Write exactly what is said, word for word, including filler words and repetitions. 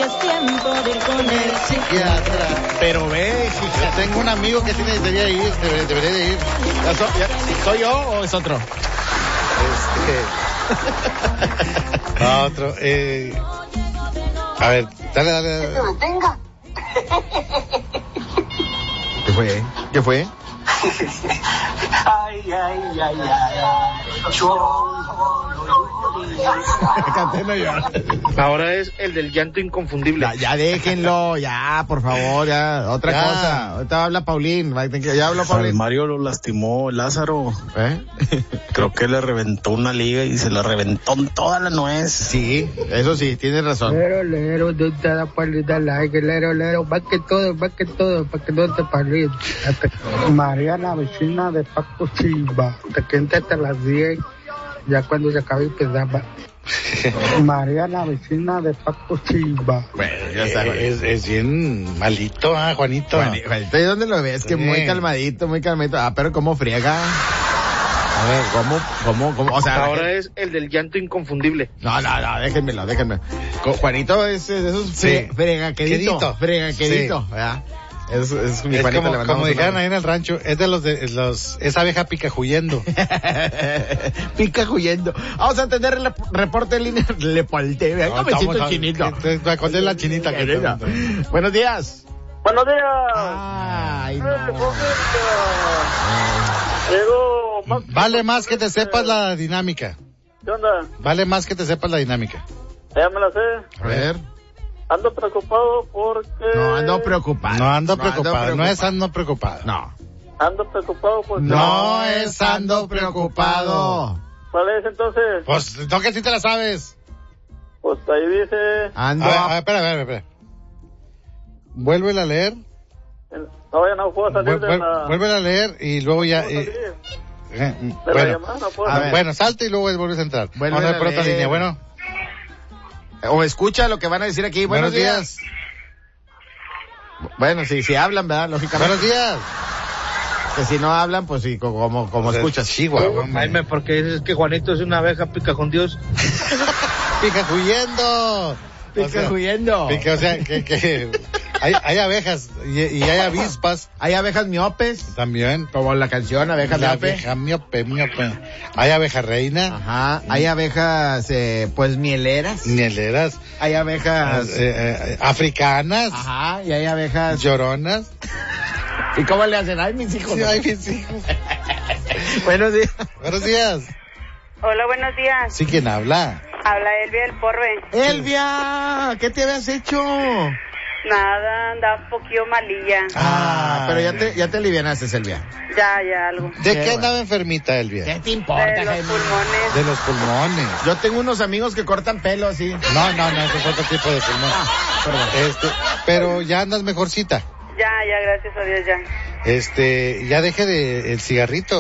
ya es tiempo de ir con el psiquiatra. Pero ve, hija, tengo un amigo que tiene, debería ir, debería, debería de ir. ¿Ya so- ya- ¿Soy yo o es otro? Este... no, otro. Eh... A ver, dale, dale, dale. Que me tenga. ¿Qué fue? ¿Qué fue? Ay, ay, ay, ay, ay. Yo Canté no yo. Ahora es el del llanto inconfundible. Ya, ya déjenlo, ya, por favor, ya. Otra Ya. cosa. Ahorita habla Paulín. Ya habló Al Paulín. Mario lo lastimó Lázaro. ¿Eh? Creo que le reventó una liga y se la reventó en toda la nuez. Sí, eso sí, tienes razón. Lero, lero, no te da palita like, lero, lero, más que todo, más que todo, para que no te parís. María, la vecina de Paco Silva, te quedé hasta las diez, ya cuando se acabe empezaba. María, la vecina de Paco Silva. Bueno, ya está. Eh, es, es bien malito, ah, Juanito. Juanito, Juanito, ¿y dónde lo ves? Que Sí. muy calmadito, muy calmadito. Ah, pero cómo friega. A ver, ¿cómo, cómo, cómo? O sea, Ahora la- es el del llanto inconfundible. No, no, no, déjenmelo, déjenme. Co- Juanito es, es esos Sí. fre- fregaquerito. Quedito. Fregaquerito, Sí. ¿verdad? Es, es mi Es Juanito, como, le mandamos como un dijeron abrazo. ahí en el rancho, es de los de los, esa abeja pica huyendo. Pica huyendo. Vamos a tener el reporte en línea. Le polté, vea, No, me siento estamos- chinito. te- te acordé de la chinita que Chinita. te- Buenos días. Buenos días. Ay, no. Llegó más. Vale más que te sepas la dinámica. ¿Qué onda? Vale más que te sepas la dinámica. Ya me la sé. A ver. Ando preocupado porque... No, ando preocupado. No ando preocupado, no es ando preocupado. No. Ando preocupado porque... No es ando preocupado. ¿Cuál es entonces? Pues no que sí te la sabes. Pues ahí dice... Ando. A ver, a ver, espera, espera, espera. Vuélvela a leer. No, ya no puedo salir Vuel- de vuel- la... Vuélvela a leer y luego ya... No puedo eh, salir eh, de la bueno, llamada, no puedo a salir. ver. bueno, salte y luego vuelves a entrar. Vuélvela Vamos a ver por a otra leer. línea. Bueno, O escucha lo que van a decir aquí. Buenos, buenos días. días. Bueno, sí, si hablan, ¿verdad? Lógicamente. Buenos días. Que si no hablan, pues sí, co- como, como O sea, escuchas. Chihuahua, hombre. Jaime, porque es que Juanito es una abeja pica con Dios. Pica huyendo. Pica O sea, huyendo. Pica, o sea, que, que hay, hay abejas y, y hay avispas Hay abejas miopes, también. como la canción, abejas La miope. abeja miope, miope. Hay abeja reina, Ajá. Hay abejas, eh, pues, mieleras. mieleras, Hay abejas... eh, eh, africanas, Ajá, y hay abejas... lloronas. ¿Y cómo le hacen? Ay, mis hijos. Sí, ay, mis hijos. Buenos días. Buenos días. Hola, buenos días. Sí, ¿quién habla? Habla Elvia del Porbe. Elvia, ¿qué te habías hecho? Nada, andaba un poquillo malilla. Ah, pero ya te, ya te alivianaste, Elvia. Ya, ya algo. ¿De Qué qué andaba enfermita, Elvia? ¿Qué te importa, De los Jaime? pulmones. De los pulmones. Yo tengo unos amigos que cortan pelo así. No, no, no, ese es otro tipo de pulmón. Perdón. Este, pero ya andas mejorcita. Ya, ya, gracias a Dios, ya. Este, ya deje de el cigarrito.